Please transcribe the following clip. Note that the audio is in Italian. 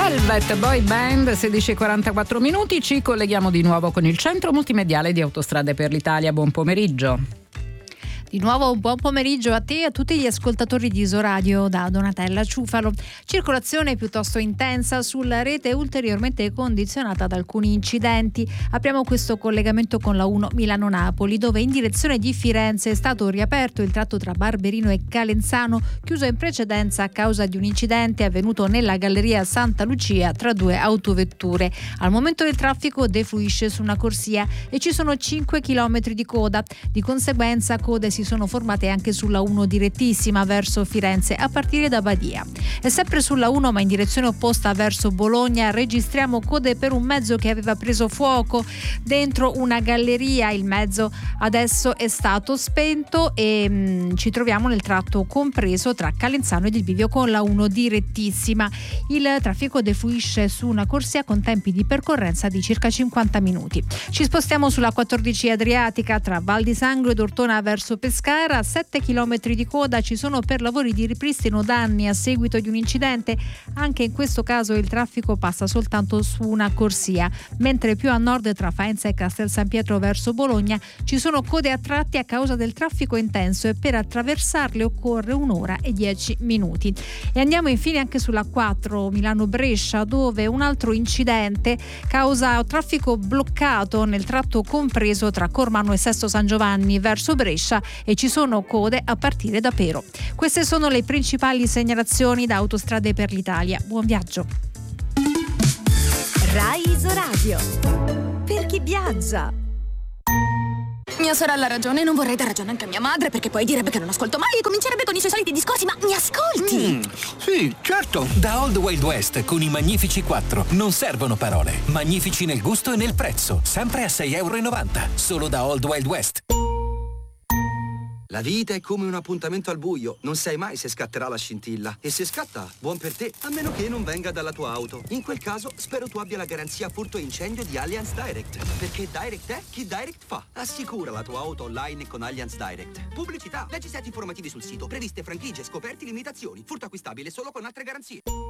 Velvet Boy Band, 16:44 minuti. Ci colleghiamo di nuovo con il centro multimediale di Autostrade per l'Italia. Buon pomeriggio. Di nuovo buon pomeriggio a te e a tutti gli ascoltatori di Isoradio da Donatella Ciufalo. Circolazione piuttosto intensa sulla rete, ulteriormente condizionata da alcuni incidenti. Apriamo questo collegamento con la 1 Milano-Napoli, dove in direzione di Firenze è stato riaperto il tratto tra Barberino e Calenzano, chiuso in precedenza a causa di un incidente avvenuto nella galleria Santa Lucia tra due autovetture. Al momento il traffico defluisce su una corsia e ci sono 5 chilometri di coda. Di conseguenza code si sono formate anche sulla 1 direttissima verso Firenze a partire da Badia. E sempre sulla 1 ma in direzione opposta verso Bologna registriamo code per un mezzo che aveva preso fuoco dentro una galleria. Il mezzo adesso è stato spento e ci troviamo nel tratto compreso tra Calenzano ed il bivio con la 1 direttissima. Il traffico defluisce su una corsia con tempi di percorrenza di circa 50 minuti. Ci spostiamo sulla 14 Adriatica tra Val di Sangro ed Ortona verso Pescara. 7 chilometri di coda ci sono per lavori di ripristino danni a seguito di un incidente. Anche in questo caso il traffico passa soltanto su una corsia, mentre più a nord tra Faenza e Castel San Pietro verso Bologna ci sono code a tratti a causa del traffico intenso e per attraversarle occorre 1 ora e 10 minuti. E andiamo infine anche sulla 4 Milano-Brescia, dove un altro incidente causa traffico bloccato nel tratto compreso tra Cormano e Sesto San Giovanni verso Brescia e ci sono code a partire da Pero. Queste sono le principali segnalazioni da Autostrade per l'Italia. Buon viaggio. Rai Isoradio. Per chi viaggia. Mia sorella ha ragione, non vorrei dar ragione anche a mia madre, perché poi direbbe che non ascolto mai e comincerebbe con i suoi soliti discorsi. Ma mi ascolti? Sì, certo. Da Old Wild West con i Magnifici 4 non servono parole. Magnifici nel gusto e nel prezzo, sempre a €6,90. Solo da Old Wild West. La vita è come un appuntamento al buio, non sai mai se scatterà la scintilla. E se scatta, buon per te, a meno che non venga dalla tua auto. In quel caso, spero tu abbia la garanzia furto e incendio di Allianz Direct. Perché Direct è chi Direct fa. Assicura la tua auto online con Allianz Direct. Pubblicità, leggi set informativi sul sito, previste franchigie, scoperti, limitazioni. Furto acquistabile solo con altre garanzie.